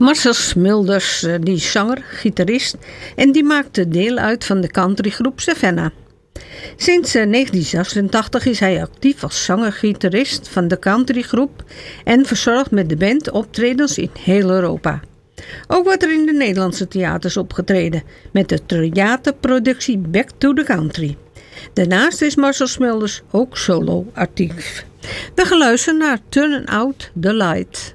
Marcel Smulders, die is zanger, gitarist en die maakte deel uit van de countrygroep Savannah. Sinds 1986 is hij actief als zanger-gitarist van de countrygroep en verzorgt met de band optredens in heel Europa. Ook wordt er in de Nederlandse theaters opgetreden met de theaterproductie Back to the Country. Daarnaast is Marcel Smulders ook solo actief. We gaan luisteren naar Turn Out the Light.